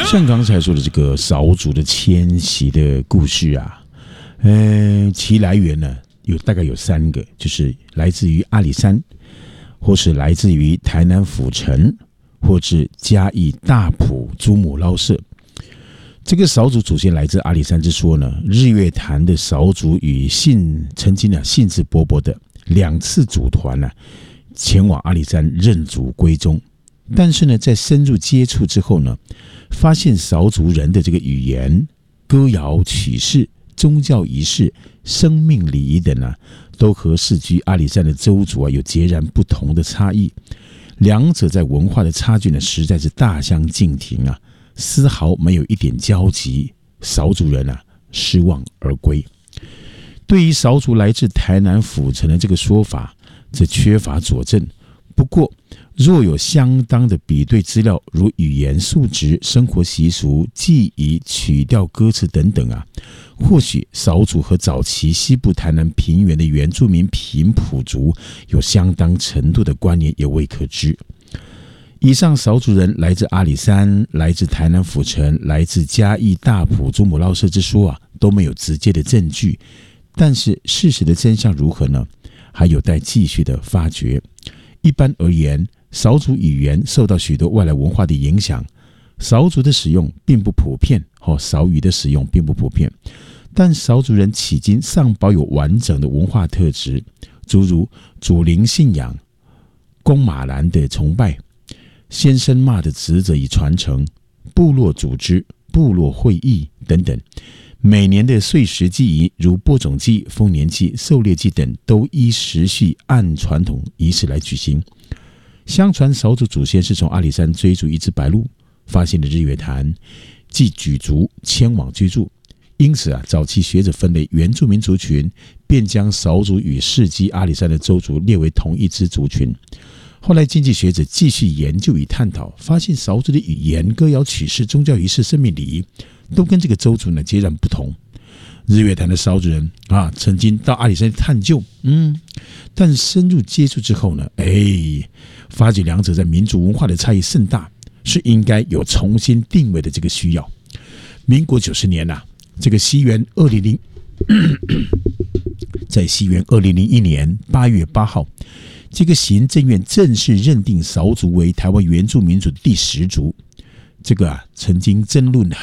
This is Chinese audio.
像刚才说的这个少族的迁徙的故事啊，其来源呢大概有3个，就是来自于阿里山，或是来自于台南府城，或是嘉义大埔珠母捞社。这个少族祖先来自阿里山之说呢，日月潭的少族与曾经兴致勃勃的2次组团前往阿里山认祖归宗。但是呢，在深入接触之后呢，发现少族人的这个语言、歌谣、曲式、宗教仪式、生命礼仪等都和世居阿里山的邹族有截然不同的差异。两者在文化的差距呢，实在是大相径庭丝毫没有一点交集。少族人失望而归。对于少族来自台南府城的这个说法，则缺乏佐证。不过，若有相当的比对资料，如语言素质、生活习俗、记忆、曲调、歌词等等或许少族和早期西部台南平原的原住民平埔族有相当程度的关联，也未可知。以上少族人来自阿里山、来自台南府城、来自嘉义大埔珠母捞社之说都没有直接的证据。但是事实的真相如何呢？还有待继续的发掘。一般而言，少族语言受到许多外来文化的影响，少族的使用并不普遍，少语的使用并不普遍。但少族人迄今尚保有完整的文化特质，诸如祖灵信仰、公马兰的崇拜、先生骂的职责与传承、部落组织、部落会议等等。每年的岁时祭仪，如播种祭、丰年祭、狩猎祭等，都依时序按传统仪式来举行。相传少族祖先是从阿里山追逐一只白鹭，发现了日月潭，即举族迁往居住。因此早期学者分类原住民族群，便将少族与世居阿里山的邹族列为同一支族群。后来经济学者继续研究与探讨，发现少族的语言、歌谣、曲式、宗教仪式、生命礼仪都跟这个邹族截然不同。日月潭的少族人曾经到阿里山探究，但深入接触之后呢，发觉两者在民族文化的差异甚大，是应该有重新定位的这个需要。民国90年这个西元在西元2001年8月8号，这个行政院正式认定少族为台湾原住民族的第10族。这个曾经争论